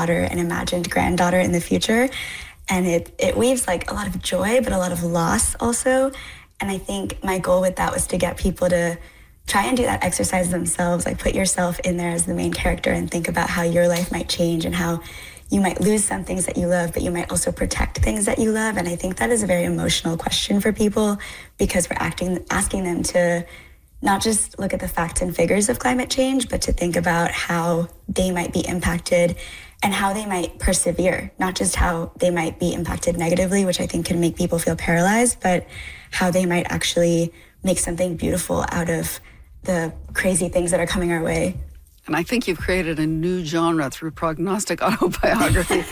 daughter, an imagined granddaughter in the future. And it weaves like a lot of joy, but a lot of loss also. And I think my goal with that was to get people to try and do that exercise themselves, like put yourself in there as the main character and think about how your life might change and how you might lose some things that you love, but you might also protect things that you love. And I think that is a very emotional question for people because we're asking them to not just look at the facts and figures of climate change, but to think about how they might be impacted and how they might persevere, not just how they might be impacted negatively, which I think can make people feel paralyzed, but how they might actually make something beautiful out of the crazy things that are coming our way. And I think you've created a new genre through prognostic autobiography.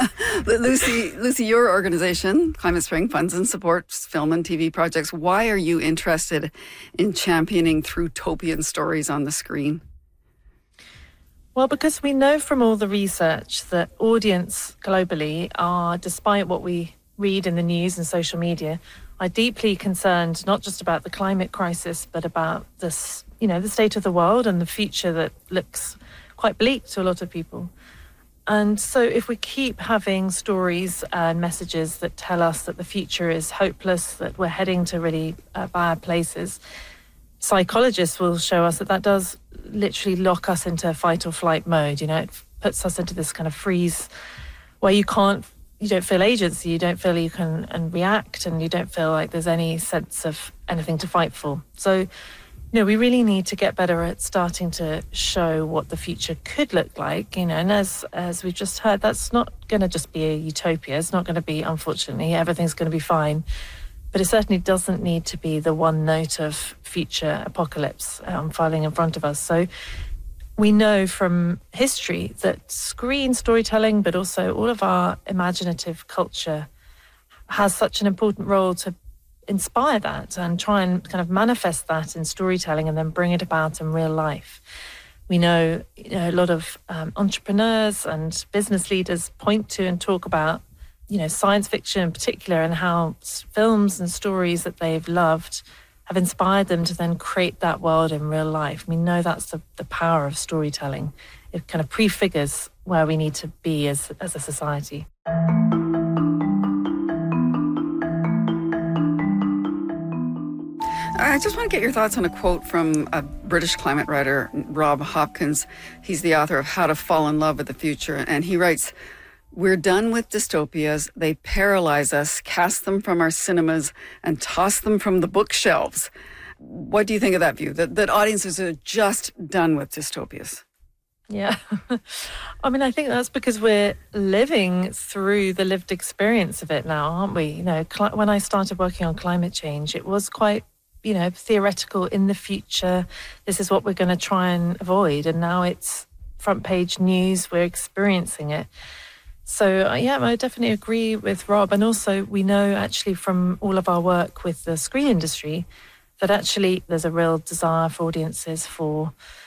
Lucy, your organization, Climate Spring, funds and supports film and TV projects. Why are you interested in championing Throughtopian stories on the screen? Well, because we know from all the research that audience globally are, despite what we read in the news and social media, are deeply concerned not just about the climate crisis, but about this, the state of the world and the future that looks quite bleak to a lot of people. And so if we keep having stories and messages that tell us that the future is hopeless, that we're heading to really bad places, psychologists will show us that does literally lock us into fight or flight mode. It puts us into this kind of freeze where you don't feel agency, you don't feel you can and react, and you don't feel like there's any sense of anything to fight for. So, we really need to get better at starting to show what the future could look like, and as we've just heard, that's not going to just be a utopia. It's not going to be, unfortunately, everything's going to be fine. But it certainly doesn't need to be the one note of future apocalypse unfolding in front of us. So we know from history that screen storytelling, but also all of our imaginative culture, has such an important role to inspire that and try and kind of manifest that in storytelling and then bring it about in real life. We know, a lot of entrepreneurs and business leaders point to and talk about, science fiction in particular, and how films and stories that they've loved have inspired them to then create that world in real life. We know that's the power of storytelling. It kind of prefigures where we need to be as a society. I just want to get your thoughts on a quote from a British climate writer, Rob Hopkins. He's the author of How to Fall in Love with the Future, and he writes, "We're done with dystopias. They paralyze us, cast them from our cinemas, and toss them from the bookshelves." What do you think of that view, that audiences are just done with dystopias? Yeah. I think that's because we're living through the lived experience of it now, aren't we? When I started working on climate change, it was quite, theoretical. In the future, this is what we're going to try and avoid. And now it's front page news. We're experiencing it. So, I definitely agree with Rob. And also, we know actually from all of our work with the screen industry that actually there's a real desire for audiences for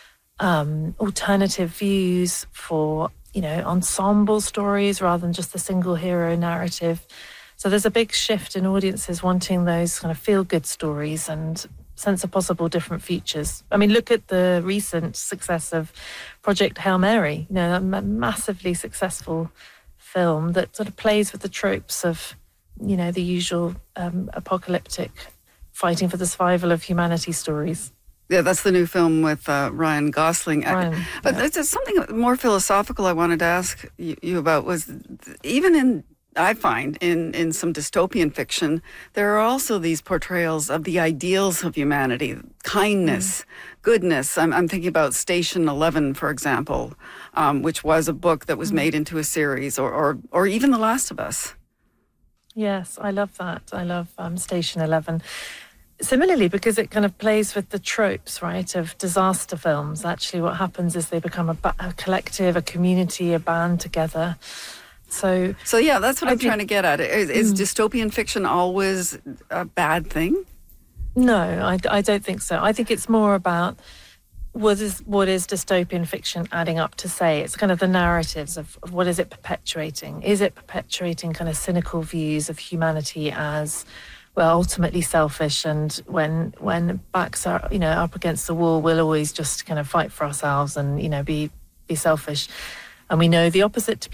alternative views, for, ensemble stories rather than just the single hero narrative. So there's a big shift in audiences wanting those kind of feel-good stories and sense of possible different futures. Look at the recent success of Project Hail Mary, a massively successful film that sort of plays with the tropes of, the usual apocalyptic fighting for the survival of humanity stories. Yeah, that's the new film with Ryan Gosling. But there's something more philosophical I wanted to ask you about was I find in some dystopian fiction, there are also these portrayals of the ideals of humanity, kindness, goodness. I'm thinking about Station 11, for example, which was a book that was made into a series, or even The Last of Us. Yes, I love that. I love Station 11. Similarly, because it kind of plays with the tropes, right, of disaster films. Actually, what happens is they become a collective, a community, a band together. So yeah, that's what I'm trying to get at. Is dystopian fiction always a bad thing? No, I don't think so. I think it's more about what is dystopian fiction adding up to say. It's kind of the narratives of what is it perpetuating? Is it perpetuating kind of cynical views of humanity as, well, ultimately selfish, and when backs are, up against the wall, we'll always just kind of fight for ourselves and, be selfish. And we know the opposite to be